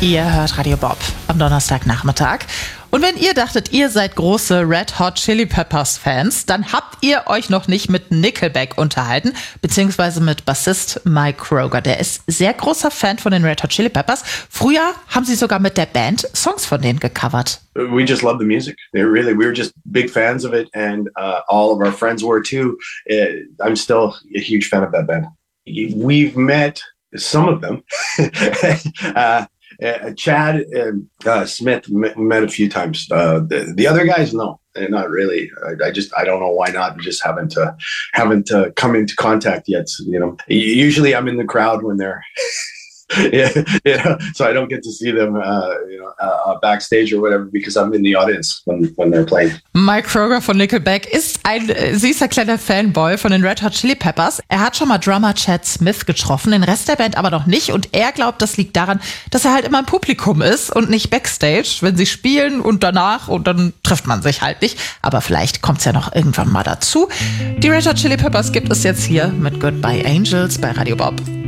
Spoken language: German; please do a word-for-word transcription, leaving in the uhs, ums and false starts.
Ihr hört Radio Bob am Donnerstagnachmittag. Und wenn ihr dachtet, ihr seid große Red Hot Chili Peppers Fans, dann habt ihr euch noch nicht mit Nickelback unterhalten, beziehungsweise mit Bassist Mike Kroeger. Der ist sehr großer Fan von den Red Hot Chili Peppers. Früher haben sie sogar mit der Band Songs von denen gecovert. We just love the music. They really, we were just big fans of it, and uh, all of our friends were too. Uh, I'm still a huge fan of that band. We've met some of them. uh, Uh, Chad and uh, Smith met, met a few times. Uh, the, the other guys, no, not really. I, I just, I don't know why not. Just haven't, uh, haven't uh, come into contact yet. You know, usually I'm in the crowd when they're, yeah, yeah. So I don't get to see them, uh, you know, uh, backstage or whatever because I'm in the audience when when they're playing. Mike Kroeger von Nickelback ist ein äh, süßer kleiner Fanboy von den Red Hot Chili Peppers. Er hat schon mal Drummer Chad Smith getroffen, den Rest der Band aber noch nicht. Und er glaubt, das liegt daran, dass er halt immer im Publikum ist und nicht backstage, wenn sie spielen und danach und dann trifft man sich halt nicht. Aber vielleicht kommt's ja noch irgendwann mal dazu. Die Red Hot Chili Peppers gibt es jetzt hier mit Goodbye Angels bei Radio Bob.